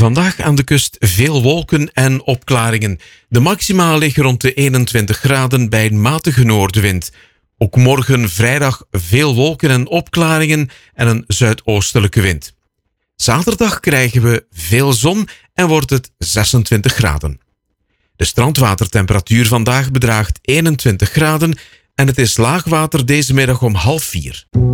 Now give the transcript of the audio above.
Vandaag aan de kust veel wolken en opklaringen. De maxima liggen rond de 21 graden bij een matige noordenwind. Ook morgen vrijdag veel wolken en opklaringen en een zuidoostelijke wind. Zaterdag krijgen we veel zon en wordt het 26 graden. De strandwatertemperatuur vandaag bedraagt 21 graden en het is laagwater deze middag om 3:30.